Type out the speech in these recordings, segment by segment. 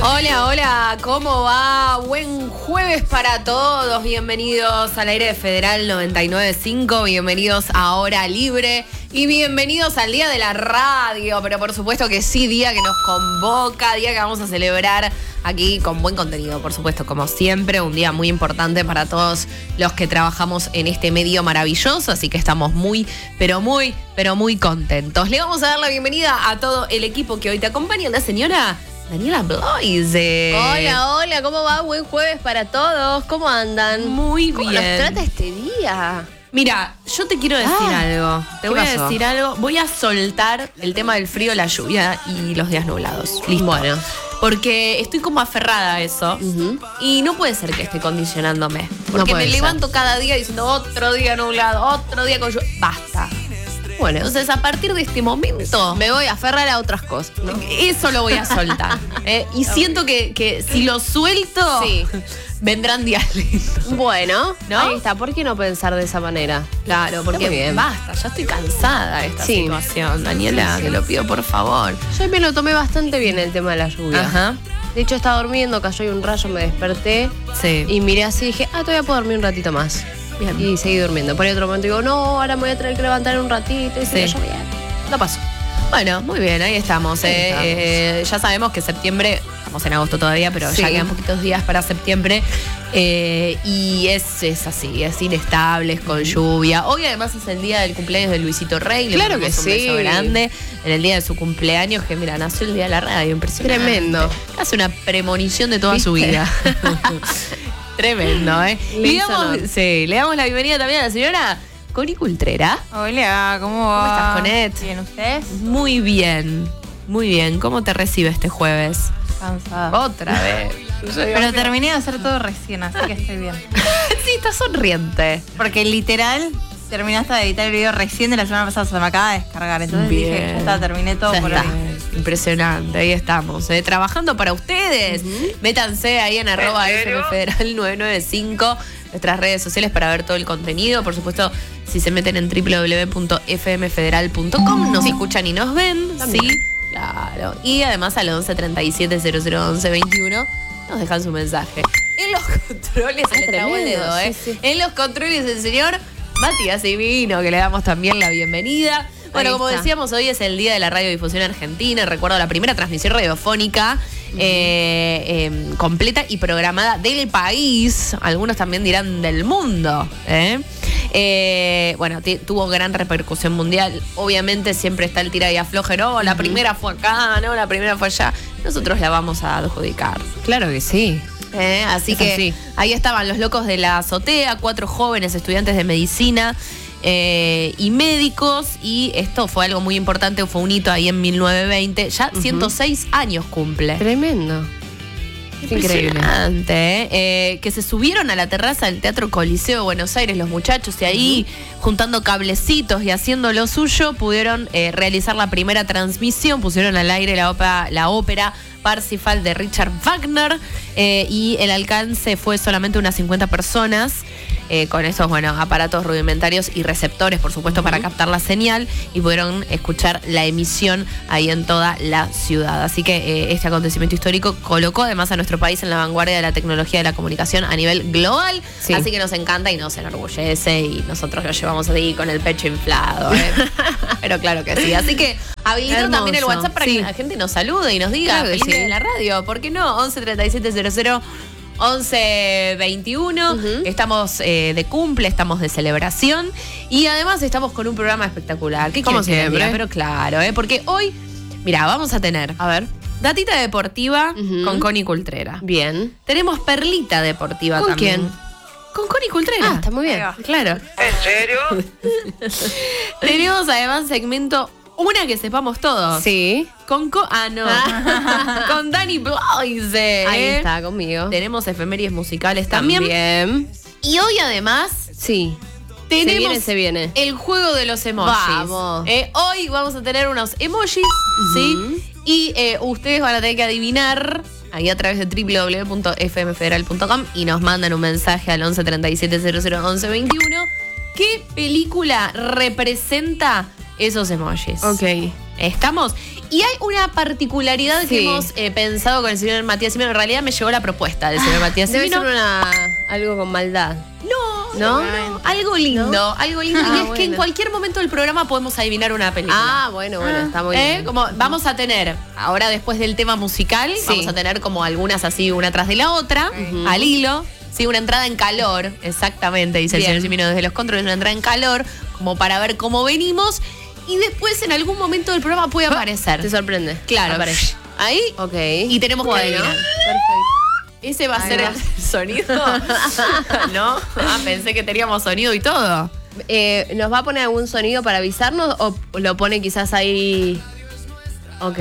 Hola, hola, ¿cómo va? Buen jueves para todos, bienvenidos al aire de Federal 99.5, bienvenidos a Hora Libre y bienvenidos al Día de la Radio, pero por supuesto que sí, día que nos convoca, día que vamos a celebrar aquí con buen contenido, por supuesto, como siempre, un día muy importante para todos los que trabajamos en este medio maravilloso, así que estamos muy contentos. Le vamos a dar la bienvenida a todo el equipo que hoy te acompaña, la señora Daniela Bloise. Hola, ¿cómo va? Buen jueves para todos. ¿Cómo andan? Muy ¿Cómo bien. nos trata este día? Mira, yo te quiero decir algo. Te voy pasó? a decir algo. Voy a soltar el tema del frío, la lluvia y los días nublados. Listo. Bueno. Porque estoy como aferrada a eso. Y no puede ser que esté condicionándome. Porque puede me ser. levanto cada día diciendo otro día nublado, otro día con lluvia. Basta. Bueno, Entonces, a partir de este momento, me voy a aferrar a otras cosas, ¿no? eso lo voy a soltar. Y siento que si lo suelto, Sí. vendrán días lindos. Bueno, ¿No? ahí está. ¿Por qué no pensar de esa manera? Claro, porque muy bien. basta, ya estoy cansada de esta Sí. situación, Daniela, te lo pido por favor. Yo me lo tomé bastante bien el tema de la lluvia. Ajá. De hecho, estaba durmiendo, cayó ahí un rayo, me desperté Sí. y miré así y dije, todavía puedo dormir un ratito más. Bien. Y seguí durmiendo. Por ahí otro momento digo, no, ahora me voy a tener que levantar un ratito y Sí. sigue lloviendo. No pasó. Bueno, muy bien, ahí estamos. Ahí estamos. Ya sabemos que septiembre, estamos en agosto todavía, pero Sí. ya quedan poquitos días para septiembre. Y es así, es inestable, es con lluvia. Hoy además es el día del cumpleaños de Luisito Rey. Le Claro mandamos que un beso sí. grande en el día de su cumpleaños, que mira, nació el día de la radio, impresionante. Tremendo. Hace una premonición de toda su ¿Viste? vida. Tremendo, ¿eh? Le hizo honor. Le damos la bienvenida también a la señora Connie Cultrera. Hola, ¿cómo va? ¿Cómo estás, Conet? Bien, ¿ustedes? Muy bien, muy bien. ¿Cómo te recibe este jueves? Cansada. Otra vez. Pero terminé de hacer todo recién, así que estoy bien. Sí, estás sonriente. Porque literal, terminaste de editar el video recién de la semana pasada, se me acaba de descargar. Entonces Bien. dije, ya está, terminé todo Ya por está. hoy. Impresionante, ahí estamos, trabajando para ustedes. Métanse ahí en @fmfederal995, nuestras redes sociales para ver todo el contenido. Por supuesto, si se meten en www.fmfederal.com, nos escuchan y nos ven. También. Sí, claro. Y además al 11 37 00 11 21 nos dejan su mensaje. En los controles, se le trabó el tremendo, dedo, sí, sí. En los controles el señor Matías Divino, que le damos también la bienvenida. Bueno, Ahí como está. decíamos, hoy es el Día de la Radiodifusión Argentina. Recuerdo la primera transmisión radiofónica completa y programada del país. Algunos también dirán del mundo. Bueno, tuvo gran repercusión mundial. Obviamente siempre está el tira y afloje. No, la primera fue acá, no, la primera fue allá. Nosotros la vamos a adjudicar. Claro que sí. Así Es que así. ahí estaban los locos de la azotea, 4 jóvenes estudiantes de medicina y médicos, y esto fue algo muy importante, fue un hito ahí en 1920, ya 106 años cumple. Tremendo. Es increíble. Impresionante, que se subieron a la terraza del Teatro Coliseo de Buenos Aires los muchachos y ahí juntando cablecitos y haciendo lo suyo pudieron realizar la primera transmisión, pusieron al aire la ópera Parsifal de Richard Wagner y el alcance fue solamente unas 50 personas. Con esos, aparatos rudimentarios y receptores, por supuesto, para captar la señal, y pudieron escuchar la emisión ahí en toda la ciudad. Así que este acontecimiento histórico colocó además a nuestro país en la vanguardia de la tecnología de la comunicación a nivel global. Sí. Así que nos encanta y nos enorgullece, y nosotros lo llevamos ahí con el pecho inflado. Pero claro que sí. Así que habilitaron Hermoso. también el WhatsApp para Sí. que la gente nos salude y nos diga Claro que feliz día sí. de la radio. ¿Por qué no? 11 37 00 11 21. Estamos de cumple, estamos de celebración y además estamos con un programa espectacular. ¿Qué Como quieren que les siempre. diga? Pero claro, porque hoy, mira, vamos a tener, A ver. datita deportiva con Connie Cultrera. Bien. Tenemos perlita deportiva ¿Con también. quién? Con Connie Cultrera. Está muy bien. Ahí va. Claro. ¿En serio? Tenemos además segmento Una que sepamos todos. Sí. Con con Dani Bloise. Ahí está, conmigo. Tenemos efemérides musicales también. También. Y hoy además Sí. tenemos Se viene. el juego de los emojis. Vamos. Hoy vamos a tener unos emojis, ¿sí? Y ustedes van a tener que adivinar ahí a través de www.fmfederal.com y nos mandan un mensaje al 11 37 00 11 21. ¿Qué película representa esos emojis? Ok. ¿Estamos? Y hay una particularidad que Sí. hemos pensado con el señor Matías Simino. En realidad me llegó la propuesta del señor Matías Debe Simino. ser algo con maldad. No, ¿No? algo lindo, ¿No? algo lindo. Ah, y es que en bueno. cualquier momento del programa podemos adivinar una película. Ah, bueno, está muy bien. Como vamos a tener, ahora después del tema musical, Sí. vamos a tener como algunas así, una tras de la otra, al hilo. Sí, una entrada en calor, exactamente, dice Bien. el señor Simino desde los controles, una entrada en calor, como para ver cómo venimos. Y después en algún momento del programa puede aparecer. Te sorprende. Claro, Aparece. ahí. Ok. Y tenemos que Bueno, adivinar. perfecto. Ese va a Ahí ser va. el sonido. ¿No? Ah, pensé que teníamos sonido y todo. ¿Nos va a poner algún sonido para avisarnos o lo pone quizás ahí? Ok.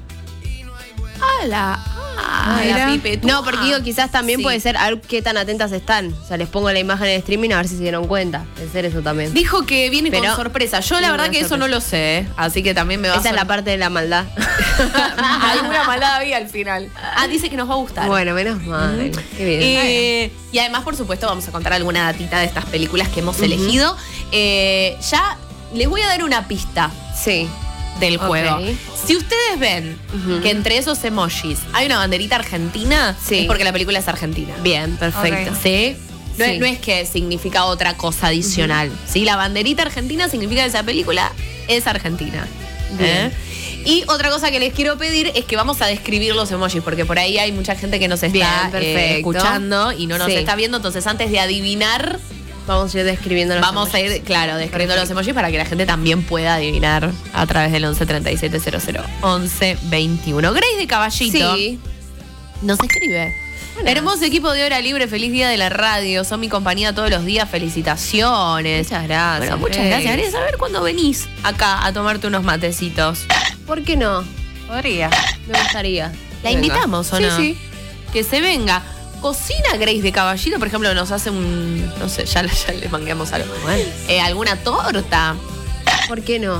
¡Hala! ¡Ah, Mira. la pipetúa! No, porque digo, quizás también Sí. puede ser a ver qué tan atentas están. O sea, les pongo la imagen en streaming a ver si se dieron cuenta. Puede ser eso también. Dijo que viene con Pero- sorpresa. Yo la viene verdad con que eso sorpresa. no lo sé, así que también me va Esa a es la parte de la maldad. Alguna maldad había al final. Ah, dice que nos va a gustar. Bueno, menos mal. Qué bien. Y además, por supuesto, vamos a contar alguna datita de estas películas que hemos elegido. Ya les voy a dar una pista Sí. del juego. Ok. Si ustedes ven Ujú. que entre esos emojis hay una banderita argentina, Sí. es porque la película es argentina. Bien, perfecto. Ok. ¿Sí? No, Sí. Es, no es que significa otra cosa adicional. ¿Sí? La banderita argentina significa que esa película es argentina. Bien. Y otra cosa que les quiero pedir es que vamos a describir los emojis, porque por ahí hay mucha gente que nos está Bien, perfecto. escuchando y no nos Sí. está viendo. Entonces, antes de adivinar, Vamos a ir describiendo los vamos a ir, claro, describiendo los emojis para que la gente también pueda adivinar a través del 11 37 00 11 21. Grace de Caballito Sí. nos escribe. Hermoso equipo de Hora Libre, feliz día de la radio. Son mi compañía todos los días, felicitaciones. Muchas gracias. Bueno, muchas Grace. gracias. Quería saber cuándo venís acá a tomarte unos matecitos. ¿Por qué no? Podría. Me gustaría. ¿La Venga. invitamos o Sí, no? sí. Que se venga. Cocina Grace de Caballito, por ejemplo, nos hace un. No sé, ya le mangueamos algo. Alguna torta. ¿Por qué no?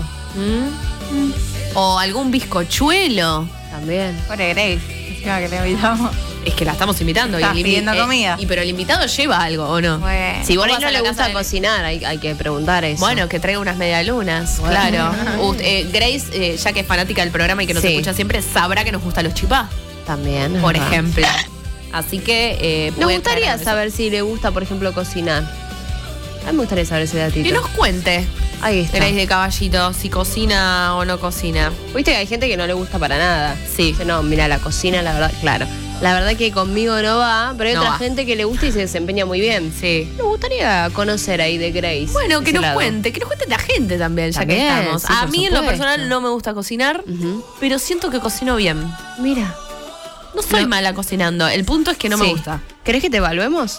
O algún bizcochuelo. También. Pobre Grace. Encima que le invitamos. Es que la estamos invitando. Estás el pidiendo comida. pero el invitado lleva algo, ¿o no? Bueno. Si vos Por ahí vas no a la le casa gusta de- cocinar, hay que preguntar eso. Bueno, que traiga unas medialunas, claro. Grace, ya que es fanática del programa y que nos Sí. escucha siempre, sabrá que nos gustan los chipá, también. es por verdad. ejemplo. Así que Nos puede gustaría traernos saber si le gusta, por ejemplo, cocinar. A mí me gustaría saber ese eso. datito. Que nos cuente, Ahí está. Grace de Caballito, si cocina o no cocina. Viste que hay gente que no le gusta para nada. Sí. Dice, no, mira, la cocina, la verdad, claro. La verdad que conmigo no va, pero hay No otra va. gente que le gusta y se desempeña muy bien. Sí. Me gustaría conocer ahí de Grace. Bueno, que ese nos lado. cuente, la gente también, ya que También, estamos. sí, A por mí en lo supuesto. personal no me gusta cocinar, Ujú. pero siento que cocino bien. Mira. No soy No. mala cocinando, el punto es que no me Sí. gusta. ¿Querés que te evaluemos?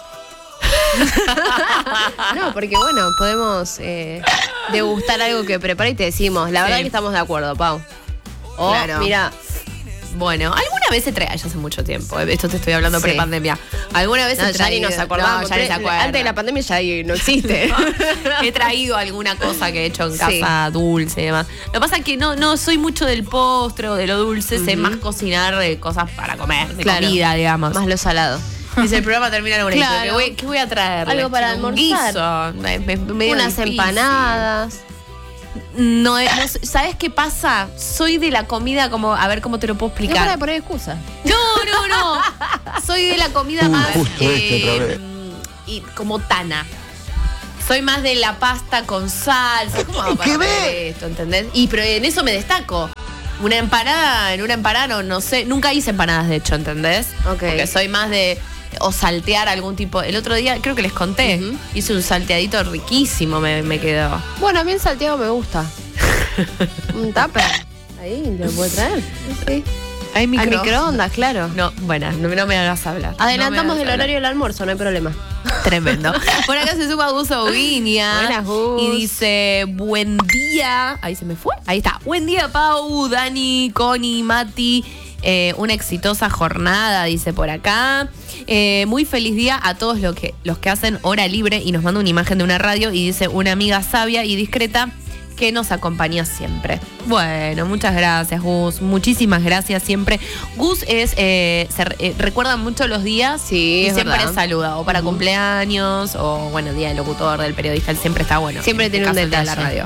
No, porque bueno, podemos degustar algo que prepara y te decimos. La verdad Sí. que estamos de acuerdo, Pau. O, Claro. mira, Bueno, alguna vez he traído, ya hace mucho tiempo, esto te estoy hablando Sí. pre-pandemia. Alguna vez no, he ya traído. ni nos acordamos. No, ya ni se acuerdan. Antes de la pandemia ya no existe. He traído alguna cosa que he hecho en Sí. casa, dulce y demás. Lo que pasa es que no soy mucho del postre o de lo dulce, sé más cocinar de cosas para comer, de Claro. comida, digamos. Más lo salado. Dice, el programa termina en una Claro. ¿Qué voy a traer? Algo para Un almorzar. guiso. Medio Unas difícil. empanadas. No, sé, ¿sabes qué pasa? Soy de la comida como, a ver cómo te lo puedo No para explicar. de poner excusas. No. Soy de la comida más justo otra vez. y como tana. Soy más de la pasta con salsa. ¿Cómo hago para ¿Qué hacer ve? esto? ¿Entendés? Pero en eso me destaco. En una empanada no sé. Nunca hice empanadas, de hecho, ¿entendés? Ok. Porque soy más de. O saltear algún tipo. El otro día, creo que les conté, Ujú. hice un salteadito riquísimo, me quedó. Bueno, a mí en Santiago me gusta. Un tupper. Ahí, ¿lo puede traer? Sí. ¿Hay Al microondas, claro. No, bueno, no me hagas hablar. Adelantamos No me el hagas horario del almuerzo, no hay problema. hablar. Tremendo. Por acá se suma Gus Auguinia. Buenas, Gus. Y dice, buen día. Ahí se me fue. Ahí está. Buen día, Pau, Dani, Connie, Mati. Una exitosa jornada, dice por acá. Muy feliz día a todos los que hacen hora libre y nos manda una imagen de una radio y dice una amiga sabia y discreta que nos acompaña siempre. Bueno, muchas gracias, Gus. Muchísimas gracias siempre. Gus recuerda mucho los días Sí, y es siempre verdad. saluda. O para cumpleaños, o bueno, día del locutor, del periodista. Él siempre está bueno. Siempre En tiene este un caso, el día de la detalle. radio.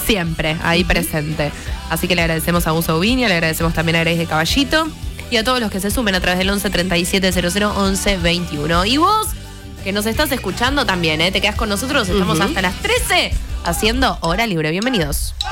siempre ahí presente. Así que le agradecemos a Gus Aubiña, le agradecemos también a Grace de Caballito y a todos los que se sumen a través del 11 37 00 11 21. Y vos, que nos estás escuchando también, te quedás con nosotros, estamos hasta las 13 haciendo Hora Libre. Bienvenidos.